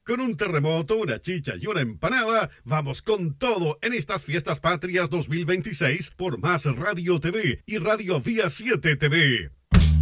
Con un terremoto, una chicha y una empanada, vamos con todo en estas Fiestas Patrias 2026 por Más Radio TV y Radio Vía 7 TV.